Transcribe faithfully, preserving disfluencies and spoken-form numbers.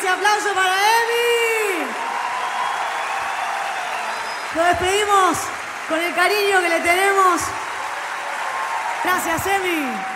ese aplauso para Emi. Lo despedimos con el cariño que le tenemos. Gracias, Emi.